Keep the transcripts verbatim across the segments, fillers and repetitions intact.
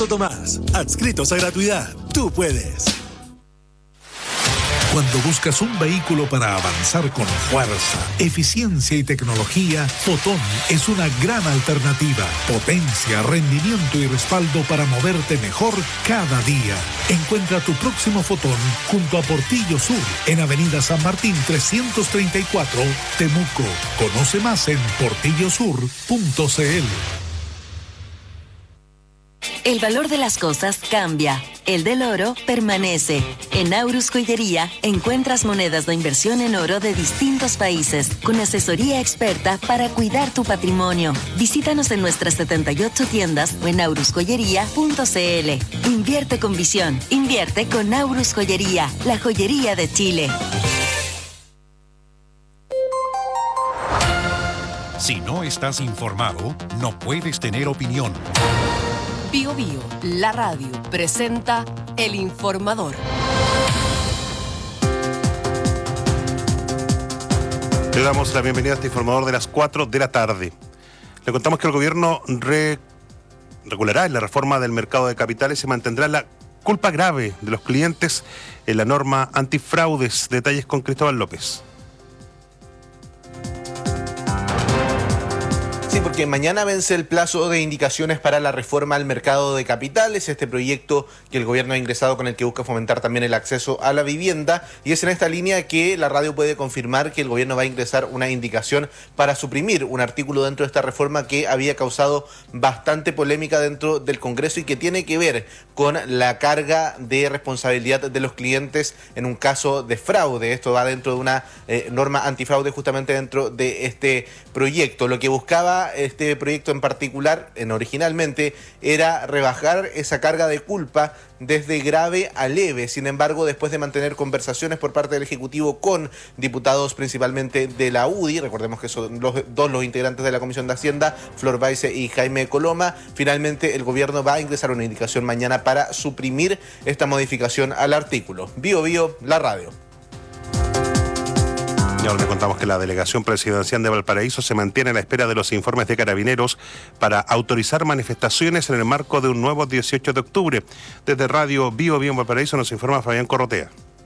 Santo Tomás. Adscritos a gratuidad. Tú puedes. Cuando buscas un vehículo para avanzar con fuerza, eficiencia y tecnología, Fotón es una gran alternativa. Potencia, rendimiento y respaldo para moverte mejor cada día. Encuentra tu próximo Fotón junto a Portillo Sur, en Avenida San Martín trescientos treinta y cuatro, Temuco. Conoce más en portillo sur punto c l. El valor de las cosas cambia. El del oro permanece. En Aurus Joyería encuentras monedas de inversión en oro de distintos países, con asesoría experta para cuidar tu patrimonio. Visítanos en nuestras setenta y ocho tiendas o en aurus joyería punto c l. Invierte con visión. Invierte con Aurus Joyería, la joyería de Chile. Si no estás informado, no puedes tener opinión. Bio Bio, la radio, presenta El Informador. Le damos la bienvenida a este informador de las cuatro de la tarde. Le contamos que el gobierno re- regulará en la reforma del mercado de capitales y se mantendrá la culpa grave de los clientes en la norma antifraudes. Detalles con Cristóbal López. Sí, porque mañana vence el plazo de indicaciones para la reforma al mercado de capitales, este proyecto que el gobierno ha ingresado con el que busca fomentar también el acceso a la vivienda, y es en esta línea que la radio puede confirmar que el gobierno va a ingresar una indicación para suprimir un artículo dentro de esta reforma que había causado bastante polémica dentro del Congreso y que tiene que ver con la carga de responsabilidad de los clientes en un caso de fraude. Esto va dentro de una eh, norma antifraude justamente dentro de este proyecto. Lo que buscaba este proyecto en particular, en originalmente, era rebajar esa carga de culpa desde grave a leve. Sin embargo, después de mantener conversaciones por parte del Ejecutivo con diputados principalmente de la U D I, recordemos que son los dos los integrantes de la Comisión de Hacienda, Flor Baise y Jaime Coloma, finalmente el gobierno va a ingresar una indicación mañana para suprimir esta modificación al artículo. Bio Bio, la radio. Y ahora le contamos que la delegación presidencial de Valparaíso se mantiene a la espera de los informes de Carabineros para autorizar manifestaciones en el marco de un nuevo dieciocho de octubre. Desde Radio Bio Bio en Valparaíso nos informa Fabián Corrotea.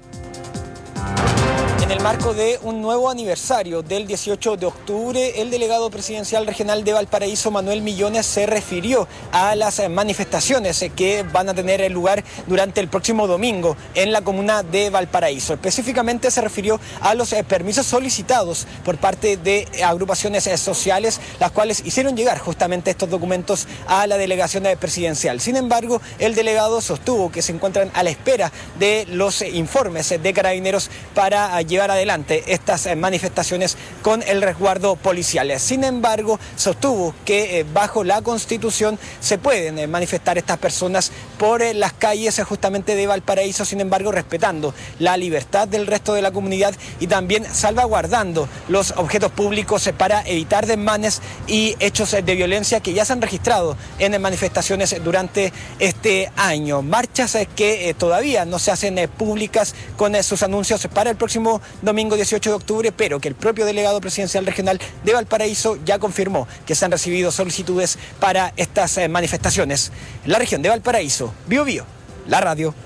En el marco de un nuevo aniversario del dieciocho de octubre, el delegado presidencial regional de Valparaíso, Manuel Millones, se refirió a las manifestaciones que van a tener lugar durante el próximo domingo en la comuna de Valparaíso. Específicamente se refirió a los permisos solicitados por parte de agrupaciones sociales, las cuales hicieron llegar justamente estos documentos a la delegación presidencial. Sin embargo, el delegado sostuvo que se encuentran a la espera de los informes de Carabineros para llevar llevar adelante estas eh, manifestaciones con el resguardo policial. Sin embargo, sostuvo que eh, bajo la Constitución se pueden eh, manifestar estas personas por eh, las calles eh, justamente de Valparaíso, sin embargo respetando la libertad del resto de la comunidad y también salvaguardando los objetos públicos eh, para evitar desmanes y hechos eh, de violencia que ya se han registrado en eh, manifestaciones eh, durante este año. Marchas eh, que eh, todavía no se hacen eh, públicas con eh, sus anuncios para el próximo domingo dieciocho de octubre, pero que el propio delegado presidencial regional de Valparaíso ya confirmó que se han recibido solicitudes para estas eh, manifestaciones. En la región de Valparaíso, Bio Bio, la radio.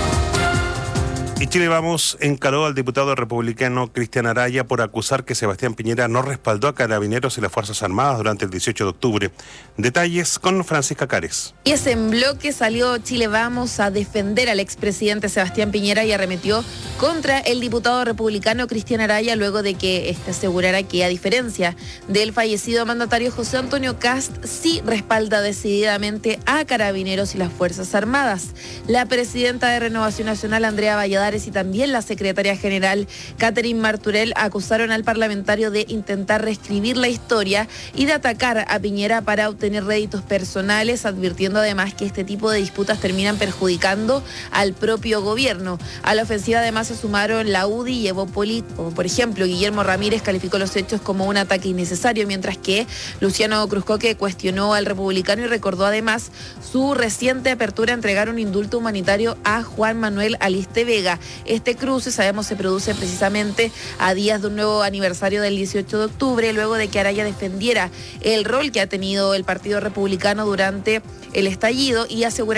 Y Chile Vamos encaró al diputado republicano Cristian Araya por acusar que Sebastián Piñera no respaldó a Carabineros y las Fuerzas Armadas durante el dieciocho de octubre. Detalles con Francisca Cares. Y es en bloque salió Chile Vamos a defender al expresidente Sebastián Piñera y arremetió contra el diputado republicano Cristian Araya luego de que este asegurara que, a diferencia del fallecido mandatario José Antonio Kast, sí respalda decididamente a Carabineros y las Fuerzas Armadas. La presidenta de Renovación Nacional, Andrea Valladares, y también la secretaria general Catherine Martorell acusaron al parlamentario de intentar reescribir la historia y de atacar a Piñera para obtener réditos personales, advirtiendo además que este tipo de disputas terminan perjudicando al propio gobierno. A la ofensiva además se sumaron la U D I y Evo Polit, como por ejemplo Guillermo Ramírez calificó los hechos como un ataque innecesario, mientras que Luciano Cruzcoque cuestionó al republicano y recordó además su reciente apertura a entregar un indulto humanitario a Juan Manuel Aliste Vega. Este cruce, sabemos, se produce precisamente a días de un nuevo aniversario del dieciocho de octubre, luego de que Araya defendiera el rol que ha tenido el Partido Republicano durante el estallido y asegurara